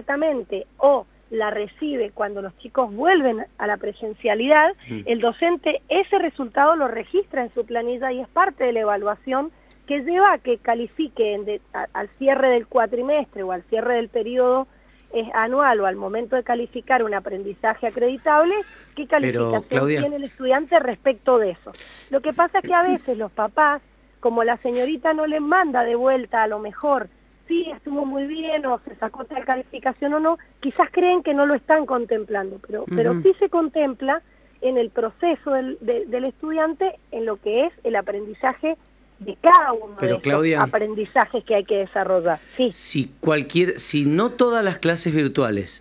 inmediatamente o la recibe cuando los chicos vuelven a la presencialidad, el docente ese resultado lo registra en su planilla y es parte de la evaluación que lleva a que califique al cierre del cuatrimestre o al cierre del periodo anual o al momento de calificar un aprendizaje acreditable, qué calificación tiene el estudiante respecto de eso. Lo que pasa es que a veces los papás, como la señorita no les manda de vuelta a lo mejor, sí, estuvo muy bien o se sacó tal calificación o no, quizás creen que no lo están contemplando, pero sí se contempla en el proceso del estudiante en lo que es el aprendizaje de cada uno de esos aprendizajes que hay que desarrollar. Sí. Si no todas las clases virtuales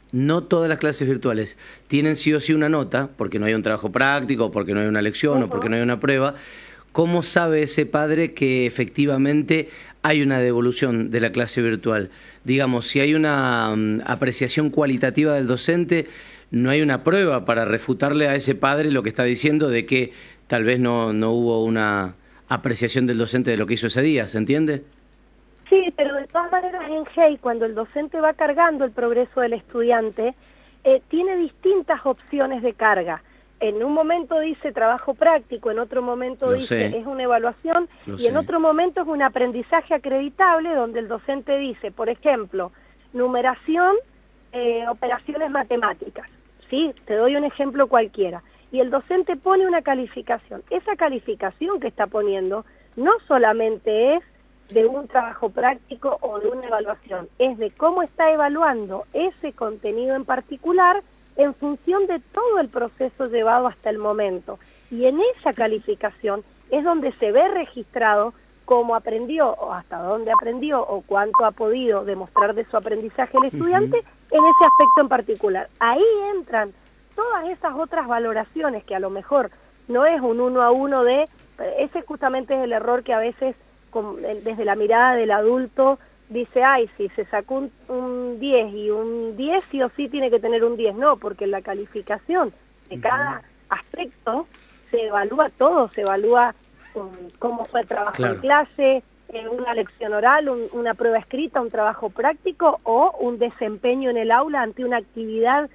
tienen sí o sí una nota, porque no hay un trabajo práctico, porque no hay una lección o porque no hay una prueba, ¿cómo sabe ese padre que efectivamente hay una devolución de la clase virtual? Digamos, si hay una apreciación cualitativa del docente, no hay una prueba para refutarle a ese padre lo que está diciendo de que tal vez no hubo una apreciación del docente de lo que hizo ese día, ¿se entiende? Sí, pero de todas maneras en GEI, cuando el docente va cargando el progreso del estudiante, tiene distintas opciones de carga. En un momento dice trabajo práctico, en otro momento dice es una evaluación y en otro momento es un aprendizaje acreditable donde el docente dice, por ejemplo, numeración, operaciones matemáticas. Sí, te doy un ejemplo cualquiera. Y el docente pone una calificación. Esa calificación que está poniendo no solamente es de un trabajo práctico o de una evaluación, es de cómo está evaluando ese contenido en particular en función de todo el proceso llevado hasta el momento. Y en esa calificación es donde se ve registrado cómo aprendió, o hasta dónde aprendió, o cuánto ha podido demostrar de su aprendizaje el estudiante en ese aspecto en particular. Ahí entran todas esas otras valoraciones que a lo mejor no es un 1 a 1 ese justamente es el error que a veces desde la mirada del adulto dice, ay, si se sacó un 10 y un 10 sí o sí tiene que tener un 10, no, porque en la calificación de cada aspecto se evalúa todo, se evalúa cómo fue el trabajo en clase, una lección oral, una prueba escrita, un trabajo práctico o un desempeño en el aula ante una actividad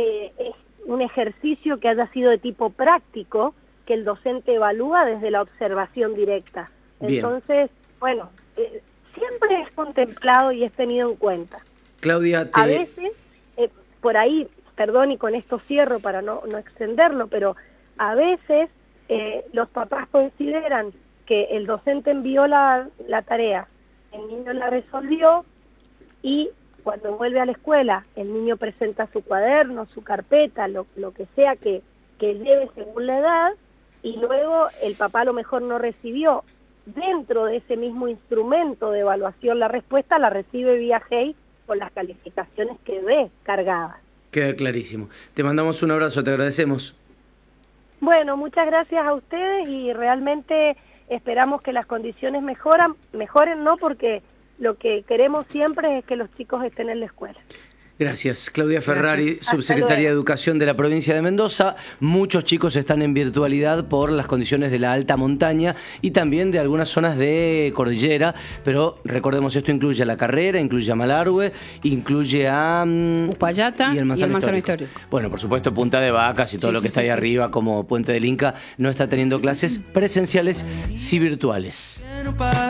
un ejercicio que haya sido de tipo práctico, que el docente evalúa desde la observación directa. Bien. Entonces, bueno, siempre es contemplado y es tenido en cuenta. Claudia, a veces, por ahí, perdón, y con esto cierro para no extenderlo, pero a veces los papás consideran que el docente envió la tarea, el niño la resolvió y cuando vuelve a la escuela, el niño presenta su cuaderno, su carpeta, lo que sea que lleve según la edad, y luego el papá a lo mejor no recibió dentro de ese mismo instrumento de evaluación la respuesta, la recibe vía GEI con las calificaciones que ve cargadas. Queda clarísimo. Te mandamos un abrazo, te agradecemos. Bueno, muchas gracias a ustedes y realmente esperamos que las condiciones mejoren, no porque lo que queremos siempre es que los chicos estén en la escuela. Gracias. Claudia Ferrari, subsecretaria de Educación de la provincia de Mendoza. Muchos chicos están en virtualidad por las condiciones de la alta montaña y también de algunas zonas de cordillera, pero recordemos, esto incluye a La Carrera, incluye a Malargüe, incluye a Uspallata y el Manzano Histórico. Bueno, por supuesto, Punta de Vacas y todo lo que está ahí arriba, como Puente del Inca, no está teniendo clases presenciales, sí virtuales.